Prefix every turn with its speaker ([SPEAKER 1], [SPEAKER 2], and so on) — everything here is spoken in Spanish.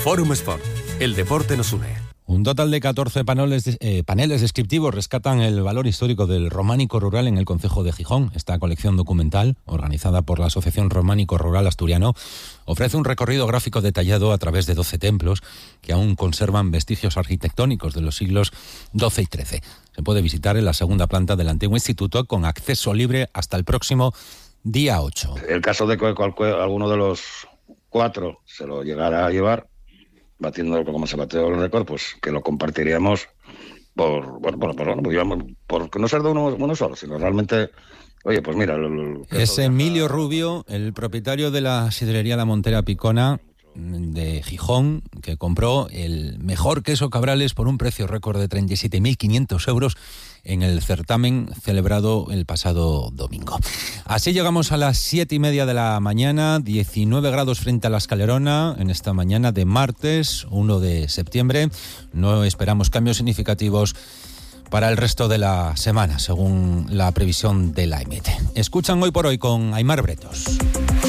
[SPEAKER 1] Fórum Sport. El deporte nos une.
[SPEAKER 2] Un total de 14 paneles descriptivos rescatan el valor histórico del románico rural en el concejo de Gijón. Esta colección documental, organizada por la Asociación Románico Rural Asturiano, ofrece un recorrido gráfico detallado a través de 12 templos que aún conservan vestigios arquitectónicos de los siglos XII y XIII. Se puede visitar en la segunda planta del antiguo instituto con acceso libre hasta el próximo día 8.
[SPEAKER 3] El caso de que alguno de los 4 se lo llegara a llevar, batiendo como se bateó el récord, pues que lo compartiríamos por no ser de uno solo, sino realmente, oye, pues mira...
[SPEAKER 2] Es Emilio Rubio, el propietario de la sidrería La Montera Picona de Gijón, que compró el mejor queso Cabrales por un precio récord de 37.500 euros en el certamen celebrado el pasado domingo. Así llegamos a las 7:30 de la mañana, 19 grados frente a la Escalerona, en esta mañana de martes 1 de septiembre. No esperamos cambios significativos para el resto de la semana, según la previsión de la EMET. Escuchan Hoy por Hoy con Aimar Bretos.